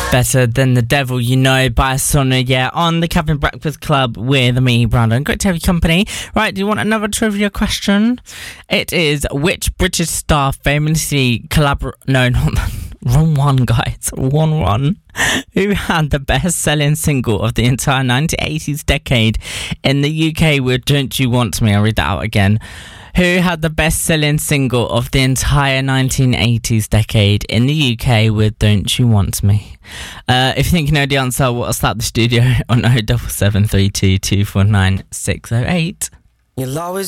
Better Than the Devil, You Know, by Sonia, on the Cabin Breakfast Club with me, Brandon. Great to have your company. Right, do you want another trivia question? It is, which British star famously No, not that. Wrong one, guys. Wrong. Who had the best-selling single of the entire 1980s decade in the UK with Don't You Want Me? I'll read that out again. Who had the best-selling single of the entire 1980s decade in the UK with Don't You Want Me? If you think you know the answer, WhatsApp the studio on 07732 249 608. You'll always